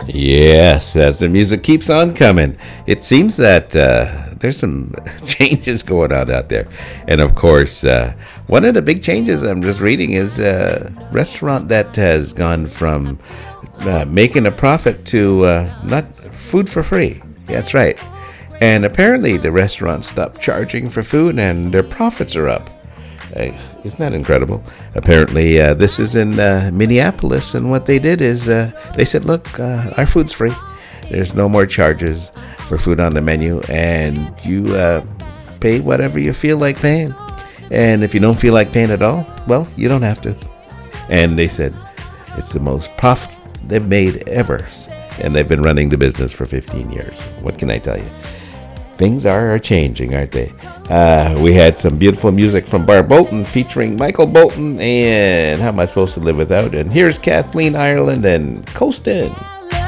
Yes, as the music keeps on coming, it seems that there's some changes going on out there. And of course, one of the big changes I'm just reading is a restaurant that has gone from making a profit to not food for free. That's right. And apparently the restaurant stopped charging for food and their profits are up. Isn't that incredible? Apparently, this is in Minneapolis, and what they did is they said, look, our food's free. There's no more charges for food on the menu, and you pay whatever you feel like paying. And if you don't feel like paying at all, well, you don't have to. And they said it's the most profit they've made ever, and they've been running the business for 15 years. What can I tell you? Things are changing, aren't they? We had some beautiful music from Barb Bolton featuring Michael Bolton and How Am I Supposed to Live Without? And here's Kathleen Ireland and Coastin'.